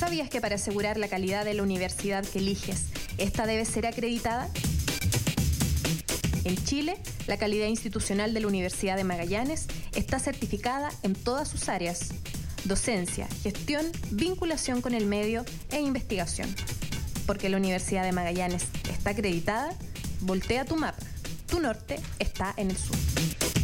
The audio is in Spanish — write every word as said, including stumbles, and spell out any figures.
¿Sabías que para asegurar la calidad de la universidad que eliges, esta debe ser acreditada? En Chile, la calidad institucional de la Universidad de Magallanes está certificada en todas sus áreas: docencia, gestión, vinculación con el medio e investigación. Porque la Universidad de Magallanes está acreditada, voltea tu mapa. Tu norte está en el sur.